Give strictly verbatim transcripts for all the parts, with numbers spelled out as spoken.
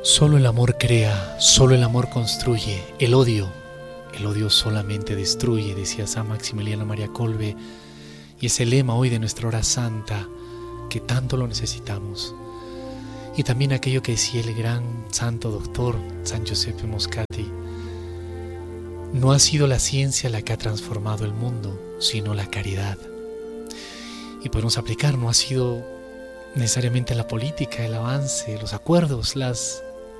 Solo el amor crea, solo el amor construye. El odio, el odio solamente destruye, decía San Maximiliano María Kolbe. Y es el lema hoy de nuestra hora santa, que tanto lo necesitamos. Y también aquello que decía el gran santo doctor San Giuseppe Moscati: no ha sido la ciencia la que ha transformado el mundo, sino la caridad. Y podemos aplicar, no ha sido necesariamente la política, el avance, los acuerdos, las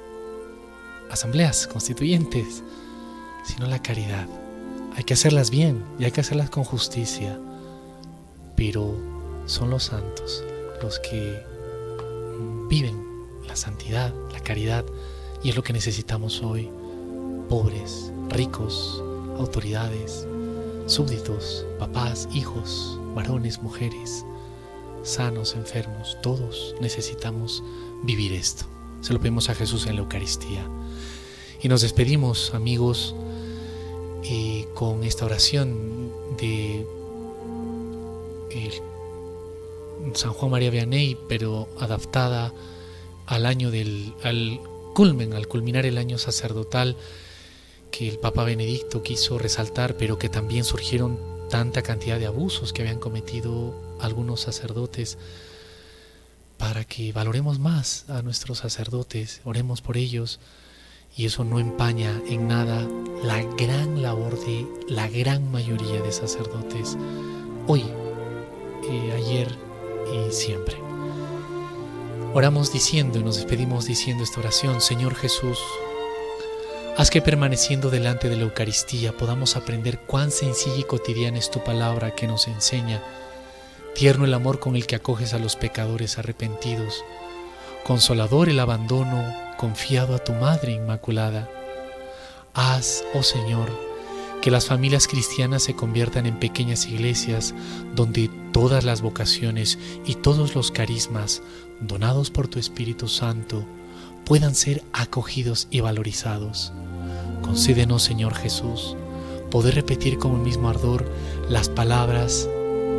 asambleas constituyentes, sino la caridad. Hay que hacerlas bien y hay que hacerlas con justicia, pero son los santos los que viven la santidad, la caridad, y es lo que necesitamos hoy. Pobres, ricos, autoridades, súbditos, papás, hijos, varones, mujeres, sanos, enfermos, todos necesitamos vivir esto. Se lo pedimos a Jesús en la Eucaristía. Y nos despedimos, amigos, eh, con esta oración de el San Juan María Vianney, pero adaptada al año del al culmen, al culminar el año sacerdotal, que el Papa Benedicto quiso resaltar, pero que también surgieron tanta cantidad de abusos que habían cometido algunos sacerdotes, para que valoremos más a nuestros sacerdotes, oremos por ellos, y eso no empaña en nada la gran labor de la gran mayoría de sacerdotes hoy, eh, ayer y siempre. Oramos diciendo y nos despedimos diciendo esta oración: Señor Jesús, haz que permaneciendo delante de la Eucaristía podamos aprender cuán sencilla y cotidiana es tu palabra que nos enseña, tierno el amor con el que acoges a los pecadores arrepentidos, consolador el abandono confiado a tu Madre Inmaculada. Haz, oh Señor, que las familias cristianas se conviertan en pequeñas iglesias donde todas las vocaciones y todos los carismas donados por tu Espíritu Santo puedan ser acogidos y valorizados. Concédenos, Señor Jesús, poder repetir con el mismo ardor las palabras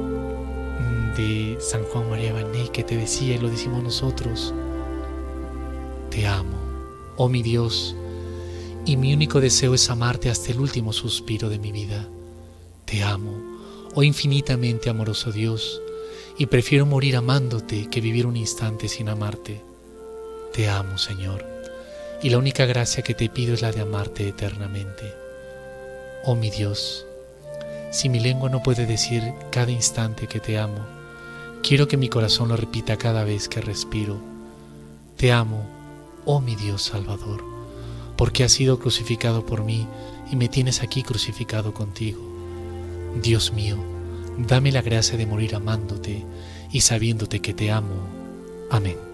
de San Juan María Vianney que te decía, y lo decimos nosotros: te amo, oh mi Dios, y mi único deseo es amarte hasta el último suspiro de mi vida. Te amo, oh infinitamente amoroso Dios, y prefiero morir amándote que vivir un instante sin amarte. Te amo, Señor, y la única gracia que te pido es la de amarte eternamente. Oh mi Dios, si mi lengua no puede decir cada instante que te amo, quiero que mi corazón lo repita cada vez que respiro. Te amo, oh mi Dios Salvador, porque has sido crucificado por mí y me tienes aquí crucificado contigo. Dios mío, dame la gracia de morir amándote y sabiéndote que te amo. Amén.